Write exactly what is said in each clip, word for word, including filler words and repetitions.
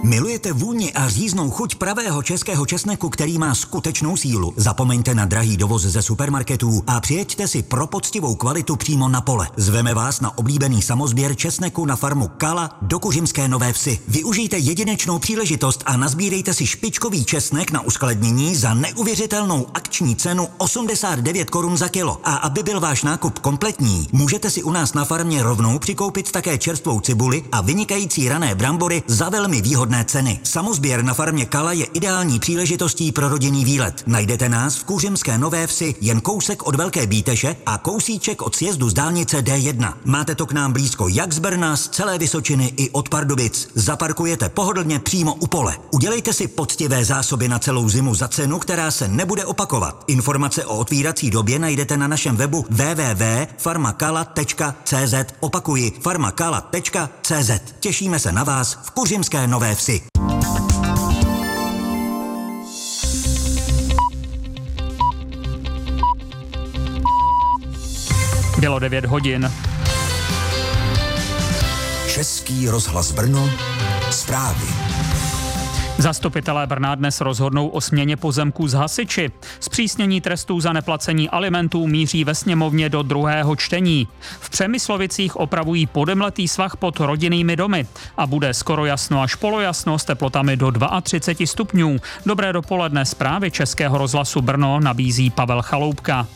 Milujete vůni a říznou chuť pravého českého česneku, který má skutečnou sílu? Zapomeňte na drahý dovoz ze supermarketů a přijeďte si pro poctivou kvalitu přímo na pole. Zveme vás na oblíbený samozběr česneku na farmu Kala do Kuřimské Nové Vsi. Využijte jedinečnou příležitost a nazbírejte si špičkový česnek na uskladnění za neuvěřitelnou akční cenu osmdesát devět korun za kilo. A aby byl váš nákup kompletní, můžete si u nás na farmě rovnou přikoupit také čerstvou cibuli a vynikající rané brambory za velmi výhodné ceny. Samozběr na farmě Kala je ideální příležitostí pro rodinný výlet. Najdete nás v Kuřimské Nové Vsi jen kousek od Velké Bíteše a kousíček od sjezdu z dálnice D jedna. Máte to k nám blízko jak z Brna, z celé Vysočiny i od Pardubic. Zaparkujete pohodlně přímo u pole. Udělejte si poctivé zásoby na celou zimu za cenu, která se nebude opakovat. Informace o otvírací době najdete na našem webu w w w tečka farmakala tečka c z. Opakuji farmakala tečka c z. Těšíme se na vás v Kuřimské Nové Vsi. Bylo devět hodin. Český rozhlas Brno, zprávy. Zastupitelé Brna dnes rozhodnou o směně pozemků s hasiči. Zpřísnění trestů za neplacení alimentů míří ve sněmovně do druhého čtení. V Přemyslovicích opravují podemletý svah pod rodinnými domy a bude skoro jasno až polojasno s teplotami do třicet dva stupňů. Dobré dopoledne, zprávy Českého rozhlasu Brno nabízí Pavel Chaloupka.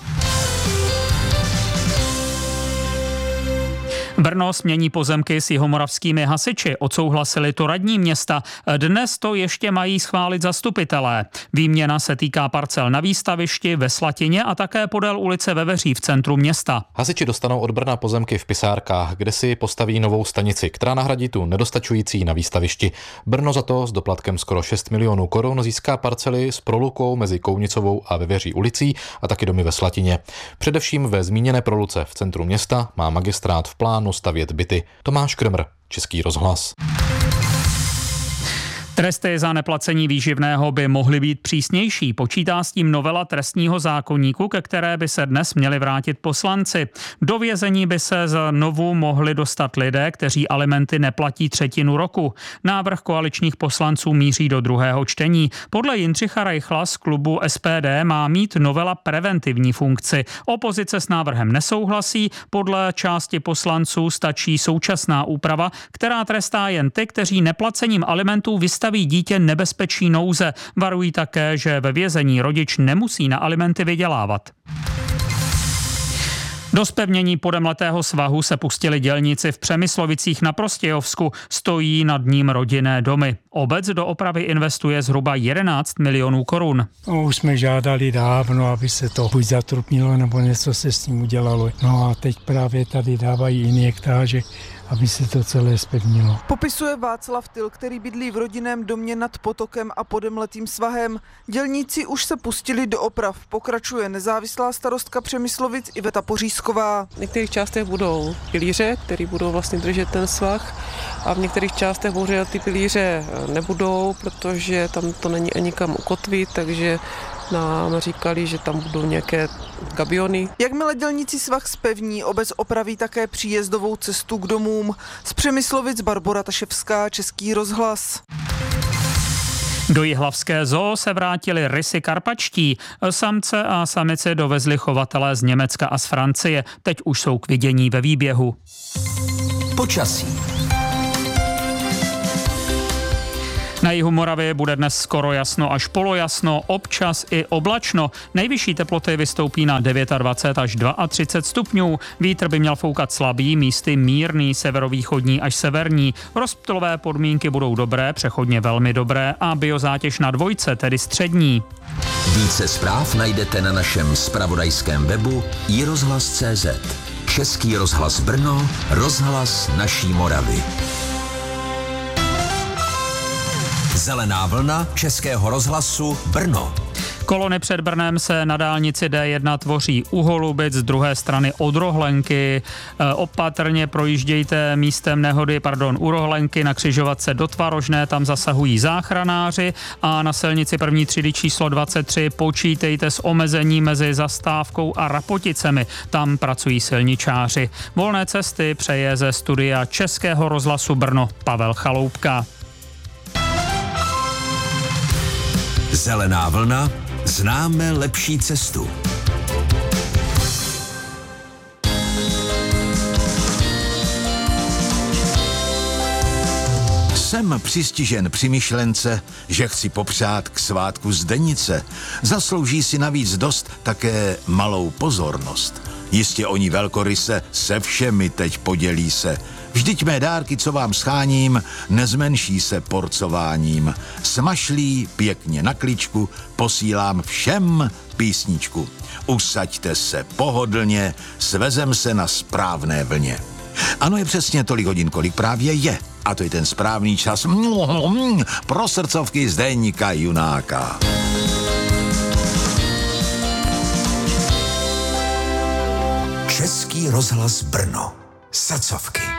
Brno smění pozemky s jihomoravskými hasiči, odsouhlasili to radní města. Dnes to ještě mají schválit zastupitelé. Výměna se týká parcel na Výstavišti, ve Slatině a také podél ulice Veveří v centru města. Hasiči dostanou od Brna pozemky v Pisárkách, kde si postaví novou stanici, která nahradí tu nedostačující na Výstavišti. Brno za to s doplatkem skoro šest milionů korun získá parcely s prolukou mezi Kounicovou a Veveří ulicí a taky domy ve Slatině. Především ve zmíněné proluce v centru města má magistrát v plánu stavět byty. Tomáš Krmr, Český rozhlas. Tresty za neplacení výživného by mohly být přísnější. Počítá s tím novela trestního zákoníku, ke které by se dnes měli vrátit poslanci. Do vězení by se znovu mohli dostat lidé, kteří alimenty neplatí třetinu roku. Návrh koaličních poslanců míří do druhého čtení. Podle Jindřicha Reichla z klubu S P D má mít novela preventivní funkci. Opozice s návrhem nesouhlasí. Podle části poslanců stačí současná úprava, která trestá jen ty, kteří neplacením alimentů vystaví dítě nebezpečí nouze. Varují také, že ve vězení rodič nemusí na alimenty vydělávat. Do zpevnění podemletého svahu se pustili dělníci v Přemyslovicích na Prostějovsku. Stojí nad ním rodinné domy. Obec do opravy investuje zhruba jedenáct milionů korun. No, už jsme žádali dávno, aby se to buď zatrupnilo, nebo něco se s tím udělalo. No a teď právě tady dávají injektáže, aby se to celé zpevnilo. Popisuje Václav Tyl, který bydlí v rodinném domě nad potokem a podemletým svahem. Dělníci už se pustili do oprav. Pokračuje nezávislá starostka Přemyslovic Iveta Pořízková. V některých částech budou pilíře, které budou vlastně držet ten svah, a v některých částech bohužel ty pilíře nebudou, protože tam to není ani kam ukotvit, takže nám říkali, že tam budou nějaké gabiony. Jakmile dělníci svah zpevní, obec opraví také příjezdovou cestu k domům. Z Přemyslovic Barbora Taševská, Český rozhlas. Do jihlavské zoo se vrátili rysy karpačtí. Samce a samice dovezli chovatelé z Německa a z Francie. Teď už jsou k vidění ve výběhu. Počasí. Na jihu Moravy bude dnes skoro jasno až polojasno, občas i oblačno. Nejvyšší teploty vystoupí na dvacet devět až třicet dva stupňů. Vítr by měl foukat slabý, místy mírný, severovýchodní až severní. Rozptylové podmínky budou dobré, přechodně velmi dobré a biozátěž na dvojce, tedy střední. Více zpráv najdete na našem zpravodajském webu i rozhlas tečka cé zet. Český rozhlas Brno, rozhlas naší Moravy. Zelená vlna Českého rozhlasu Brno. Kolony před Brnem se na dálnici D jedna tvoří u Holubic, z druhé strany od Rohlenky. Opatrně projíždějte místem nehody, pardon, u Rohlenky na křižovatce do Tvarožné, tam zasahují záchranáři a na silnici první třídy číslo dvacet tři počítejte s omezením mezi Zastávkou a Rapoticemi, tam pracují silničáři. Volné cesty přeje ze studia Českého rozhlasu Brno Pavel Chaloupka. Zelená vlna, známe lepší cestu. Jsem přistižen při myšlence, že chci popřát k svátku Zdenice. Zaslouží si navíc dost také malou pozornost. Jistě oni velkoryse se všemi teď podělí se. Vždyť mé dárky, co vám scháním, nezmenší se porcováním. Smašlí pěkně na kličku, posílám všem písničku. Usaďte se pohodlně, svezem se na správné vlně. Ano, je přesně tolik hodin, kolik právě je. A to je ten správný čas pro srdcovky Zdeňka Junáka. Český rozhlas Brno. Srdcovky.